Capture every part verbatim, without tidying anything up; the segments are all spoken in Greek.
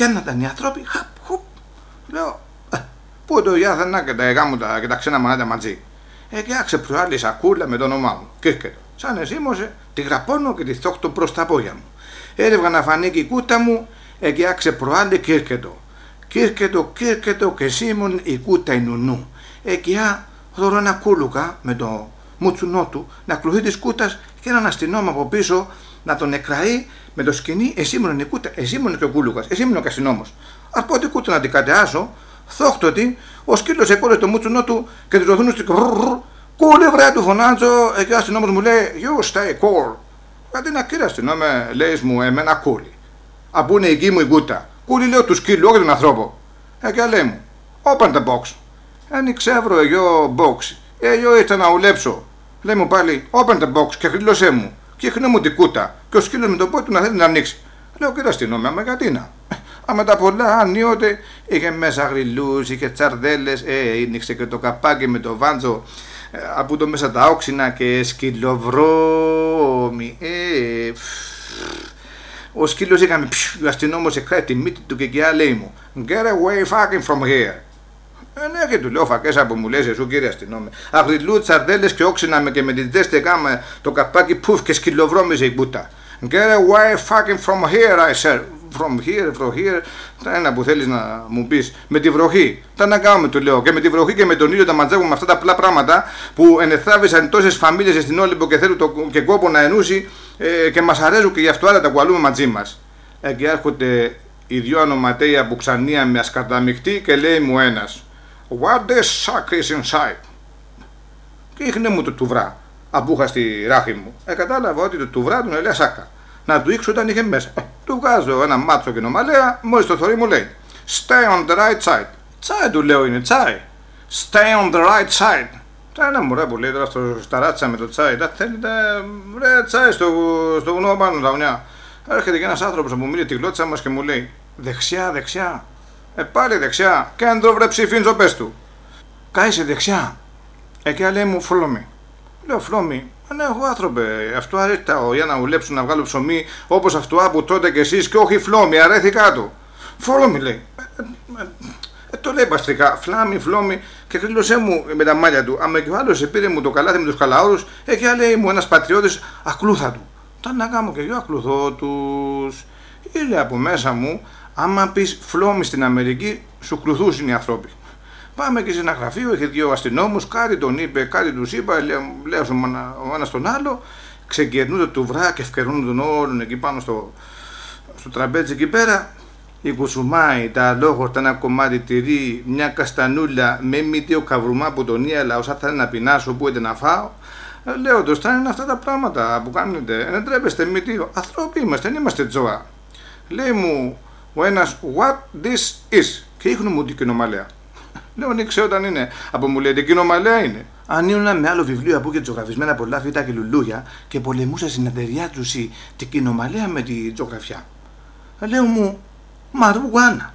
παίρνονταν οι άνθρωποι, χαπ, χουπ. Λέω, πού το γιάθαινα και τα εγάμουτα και τα ξένα μανάτα μαζί. Ε, και άξε προάλλη σακούλα με το όνομά μου. Κύρκετο. Σαν εσήμωσε, τη γραπώνω και τη θόχτω προς τα πόδια μου. Έρευγα να φανεί και η κούτα μου, ε, και άξε προάλλη κύρκετο. Κύρκετο, κύρκετο και σήμουν η κούτα η νουνού. Ε, και α, θωρώ ένα κούλουκα με το μουτσουνό του να κλουθεί τη κούτα και έναν αστυνόμο από πίσω να τον εκραεί με το σκηνή. Εσύ ήμουν η κούτα, εσύ ήμουν και ο κούλουκας, εσύ ήμουν ο αστυνόμος. Αν πω την κούτα να την κατεάσω, θόχτωτη, ο σκύλος εκόρε το μουτσουνό του και τη ρωθούν στο κούλε βρε του φωνάζω. Και ο αστυνόμος μου λέει, you stay cool. Γιατί να κύριε αστυνόμε, λέει μου, εμένα κούλι. Από είναι η γη μου η κούτα. Κούλι λέω του σκύλου, όχι τον ανθρώπο. Ε, και λέει μου, open the box. Άνοιξε εύρο εγώ box. Ε, εγώ ήρθα να ουλέψω. Λέει μου πάλι, open the box και χρήλωσέ μου. Και χνέ μου την κούτα. Και ο σκύλος με το πόδι του να θέλει να ανοίξει. Λέω, κύριε αστυνόμε, άμα γιατί να. Άμα τα πολλά ανίοτε είχε μέσα γρυλούς, είχε τσαρδέλες, ε, άνοιξε και το καπάκι με το βάντζο, ε, από το μέσα τα όξινα και σκυλοβρώμη. Ε, ο σκύλος έκαμε, ο αστυνόμος εκράει τη μύτη του και εκεί λέει μου, get away fucking from here. Ε, ναι, και του λέω φακέσα που μου λες εσύ κύριε αστυνόμε. Αγριλού, τσαρδέλες και όξινα με και με την ζέστη έκαμε το καπάκι πουφ και σκυλοβρώμιζε η μπούτα. Get away fucking from here, I said. From here, from here. Τα ένα που θέλεις να μου πεις. Με τη βροχή. Τα να κάνουμε, του λέω. Και με τη βροχή και με τον ήλιο τα μαντζάγουμε με αυτά τα απλά πράγματα που ενεθάβησαν τόσες φαμίλιες στην Όλυμπο και θέλουν το, και κόπο να ενούσει ε, και μας αρέσουν και γι' αυτό άλλα τα κουαλούμε μαζί μας. Ε, και έρχονται οι δυο ανοματέοι από Ξανία με ασκαταμιχτή και λέει μου ένας, what the suck is inside. Και ήχνε μου το τουβρά. Από είχα στη ράχη μου. Ε, κατάλαβα ότι το τουβρά του έλεγα σάκα. Να του ήξω όταν είχε μέσα. Ε, του βγάζω ένα μάτσο και νομαλέα, μόλις το θωρεί μου λέει stay on the right side. Τσάι του λέω είναι, τσάι. Stay on the right side. Τα ένα μωρέ που λέει τώρα στο σταράτσα με το τσάι. Τα θέλει τα ρε τσάι στο, στο βουνό πάνω τα βουνιά. Έρχεται και ένας άνθρωπος που μιλεί τη γλώτσα μας και μου λέει δεξιά, δεξιά. Ε, πάλι δεξιά. Κέντρο βρε ψηφίντζο πες του. Κάισε δεξιά. Εκεί λέει μου follow me. Λέω φλόμι, ναι, εγώ άνθρωπε, αυτό αρέτα για να ουλέψουν να βγάλω ψωμί όπως αυτό που τότε κι εσείς και όχι φλόμι, αρέθηκα του. Φλόμι λέει. Ε, ε, ε, το λέει παστρικά, φλάμι, φλόμι και κρύλωσέ μου με τα μάλια του. Άμα και ο άλλος επήρε μου το καλάθι με τους καλαόρους, εκεί λέει μου ένας πατριώτης ακλούθα του. Τα να κάνω και εγώ ακλουθώ τους. Ήλε από μέσα μου, άμα πεις φλόμι στην Αμερική, σου κλουθούσουν οι άνθρωποι. Πάμε και σε ένα γραφείο, είχε δύο αστυνόμους, κάτι τον είπε, κάτι τους είπα, λέω στον ο ένας τον άλλο, ξεκερνούνται του βρά και ευκαιρνούν τον όλον εκεί πάνω στο, στο τραπέζι εκεί πέρα. Η κουσουμάι, τα αλόγορτα, ένα κομμάτι τυρί, μια καστανούλα με μύτιο καβρουμά που τον ίελα, όσα θα είναι να πεινάσω, που είτε να φάω. Λέω το στάνε είναι αυτά τα πράγματα που κάνετε, δεν τρέπεστε μύτιο, ανθρώποι είμαστε, δεν είμαστε τζοά. Λέει μου ο ένας, what this is, και ίχνω μου την κοινομαλέα. Λέω, δεν ξέρω όταν είναι. Από μου λέει, εκείνο μαλλιά είναι. Ανοίγουν με άλλο βιβλίο από και ζωγραφισμένα πολλά φύτα και λουλούγια και πολεμούσα στην εταιρεία του την κοινομαλέα με τη ζωγραφιά. Λέω μου, μαρούγουάνα.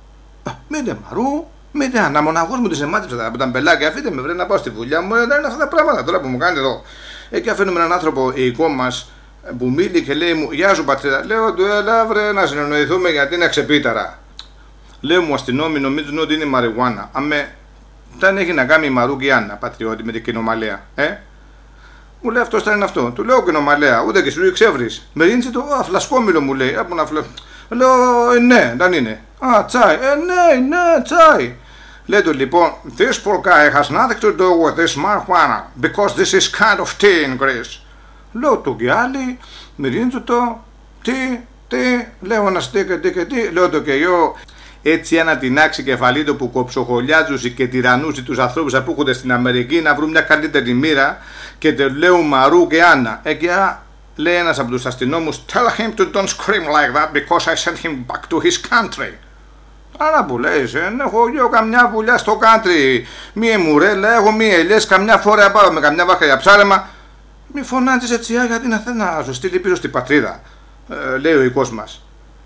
Μήτε μαρού, μήτε αναμοναγός μου τη εμάτυψα από τα μπελάκια. Αφήστε με βρε να πάω στη δουλειά μου. Δεν είναι αυτά τα πράγματα τώρα που μου κάνετε εδώ. Εκεί αφήνουμε έναν άνθρωπο, οικό μας, που μίλει και λέει μου, γεια σου πατρίδα. Λέω του, έλα βρε να συνεννοηθούμε γιατί είναι ξεπίταρα. Λέω μου αστυνόμοι νομίζουν ότι είναι μαριγουάνα. Αμέ, δεν έχει να κάνει η Μαρούγκιάννα, πατριώτη, με την κοινομαλέα. Ε? Μου λέει αυτό θα είναι αυτό. Του λέω κοινομαλέα, ούτε και σου λέει ξεύρεις. Με ρίντσι το, α, φλασκόμιλο μου λέει. Από να φλε... Λέω, ε, ναι, δεν είναι. Α, τσάι. Ε, ναι, ναι, τσάι. Λέει του λοιπόν, this poor guy has nothing to do with this marijuana, because this is kind of tea in Greece. Λέω του και άλλοι, με ρίντσι το, τι, τι, λέω ένα στήκε, τι και τι, λέω το και εγώ. Έτσι ένα τεινάξει κεφαλίδο που κοψοχολιάζουσε και τυρανούσε τους ανθρώπους που έρχονται στην Αμερική να βρουν μια καλύτερη μοίρα και τε λέω Μαρού και Άννα. Εκεί λέει ένας από τους αστυνόμους, tell him to don't scream like that because I sent him back to his country. Άρα που λέει, δεν έχω εγώ καμιά βουλιά στο country, μία μουρέλα, έχω μία ελιές, καμιά φορά πάω με καμιά βάχα για ψάρεμα. Μη φωνάζεις έτσι γιατί να θέλει να σου στείλει πίσω στην πατρίδα, ε, λέει ο οικός μας.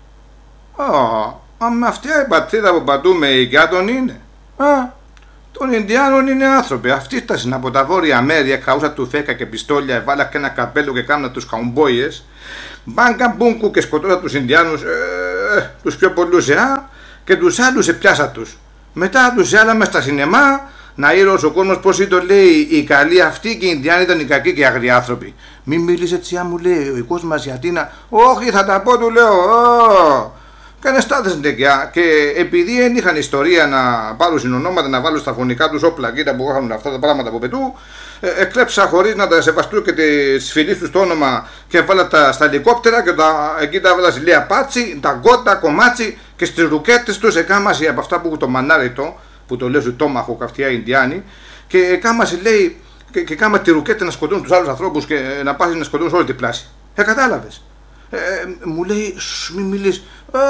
Oh. Μα αυτή η πατρίδα που πατούμε η Γκάτων είναι. Α, των Ινδιάνων είναι άνθρωποι. Αυτοί φτάσαν από τα βόρεια μέρη, καούσα του φέκα και πιστόλια, έβαλα και ένα καπέλο και κάμνα τους καουμπόιες. Μπάγκα μπούγκου και σκοτώσα τους Ινδιάνους. Ε, ε, τους πιο πολλούς ζεά και τους άλλους πιάσα τους. Μετά τους άλλαμε στα σινεμά να ήρωος ο κόσμος πως το λέει οι καλοί αυτοί και οι Ινδιάνοι ήταν οι κακοί και οι αγριοί άνθρωποι. Μη μίλησε έτσι, μου λέει ο οικός μας γιατί να. Όχι, θα τα πω, του λέω. Oh. Κάνε στάδες ντεκιά. Και επειδή δεν είχαν ιστορία να πάρουν συνονόματα, να βάλουν στα φωνικά τους όπλα, κοίτα που είχαν αυτά τα πράγματα από πετού, ε, εκλέψα χωρίς να τα σεβαστούν και τις φιλίες τους το όνομα και βάλα τα στα ελικόπτερα και τα, εκεί τα βάλα στη Λία Πάτσι, τα γκότα, κομμάτσι και στις ρουκέτες τους εκάμαση από αυτά που έχουν το μανάριτο, που το λέει τόμαχο καυτιά Ινδιάνοι, και εκάμαση λέει και, και κάμα τη ρουκέτα να σκοτώνουν τους άλλους ανθρώπους και να πας να σκοτώνουν όλη την πλάση. Ε, κατάλαβες. Ε, μου λέει, μη μιλείς.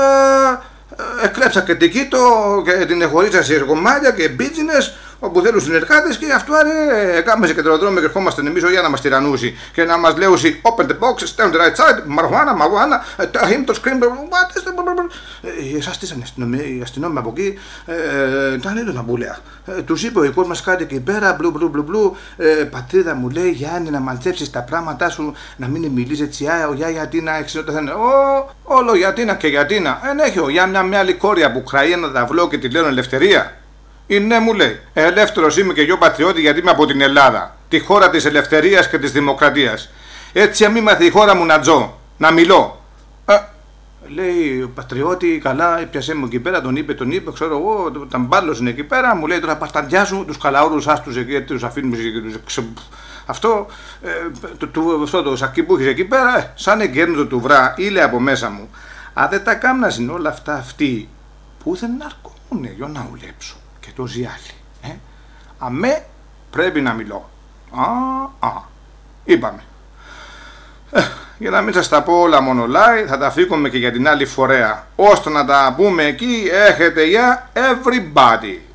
Ε, εκλέψα και την Κίτο και την εχωρίτσα σε κομμάτια και μπίτζινες όπου θέλουν συνεργάτες και αυτό άρε κάμεσε και τροδρόμιο και ερχόμαστε εμείς για να μας τυραννούσει και να μας λέουσει open the box, stand the right side, μαρχουάνα, μαρχουάνα, tell him to scream, what is the... Εσάς στήσανε οι αστυνόμοι από εκεί, ήταν έντονα να μπουλέα. Τους είπε ο οικός μας κάτι εκεί πέρα, μπλου μπλου μπλου μπλου, πατρίδα μου λέει Γιάννη να μαντέψεις τα πράγματά σου, να μην μιλείς έτσι, ο Γιά γιατί να εξαιρετά, όλο γιατί να και γιατί να, εν έχει ο Γιά μια άλλη κόρη από Ουκραία να τα βλώ και τη λέω ελευθερία. Ναι, μου λέει, ελεύθερος είμαι και εγώ πατριώτη γιατί είμαι από την Ελλάδα, τη χώρα της ελευθερίας και της δημοκρατίας. Έτσι αν μη μάθει η χώρα μου να τζω, να μιλώ. Ε, λέει, πατριώτη, καλά, πιασέ μου εκεί πέρα, τον είπε, τον είπε, ξέρω εγώ, τα μπάλος είναι εκεί πέρα, μου λέει τώρα πασταντιά σου, τους καλαόρους άστους εκεί, τους αφήνουμε και τους... Αυτό, ε, το, το, αυτό το σακί που έχεις εκεί πέρα, ε, σαν εγκέρνητο του βρά, ήλε από μέσα μου. Αν δεν τα κάμνασαν όλα αυτά αυτοί, που δεν αρκούνε για να ουλέψω. Και το ζιάλι. Ε? Αμέ πρέπει να μιλώ. Α, α. Είπαμε. Ε, για να μην σας τα πω όλα μονολάει, θα τα φύγουμε και για την άλλη φορέα. Ώστε να τα πούμε εκεί, έχετε για everybody.